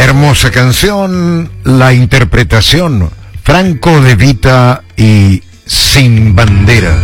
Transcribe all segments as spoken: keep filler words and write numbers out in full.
Hermosa canción, la interpretación, Franco De Vita y Sin Bandera.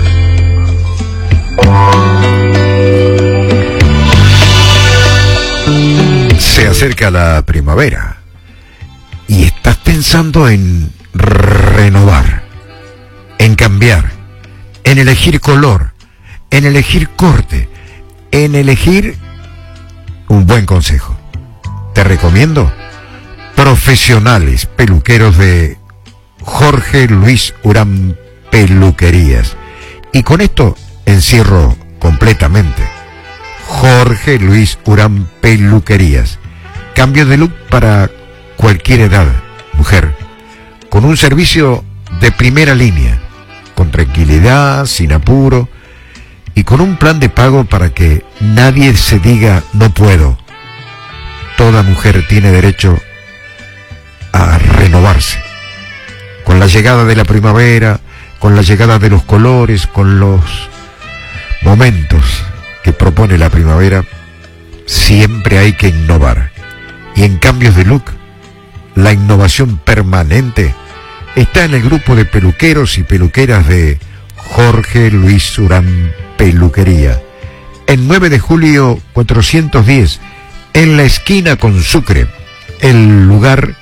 Se acerca la primavera y estás pensando en renovar, en cambiar, en elegir color, en elegir corte, en elegir un buen consejo. Te recomiendo Profesionales Peluqueros de Jorge Luis Urán Peluquerías. Y con esto encierro completamente. Jorge Luis Urán Peluquerías. Cambio de look para cualquier edad, mujer. Con un servicio de primera línea, con tranquilidad, sin apuro, y con un plan de pago para que nadie se diga no puedo. Toda mujer tiene derecho a renovarse. Con la llegada de la primavera, con la llegada de los colores, con los momentos que propone la primavera, siempre hay que innovar. Y en cambios de look, la innovación permanente está en el grupo de peluqueros y peluqueras de Jorge Luis Urán Peluquería. En nueve de julio cuatrocientos diez, en la esquina con Sucre, el lugar,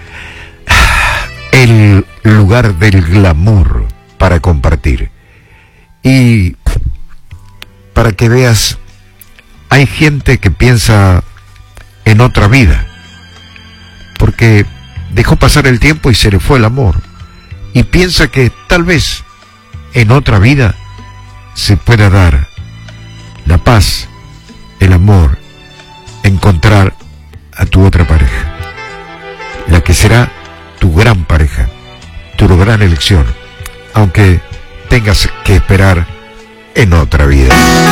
el lugar del glamour para compartir. Y para que veas, hay gente que piensa en otra vida, porque dejó pasar el tiempo y se le fue el amor, y piensa que tal vez en otra vida se pueda dar la paz, el amor, encontrar a tu otra pareja, la que será tu gran pareja, tu gran elección, aunque tengas que esperar en otra vida.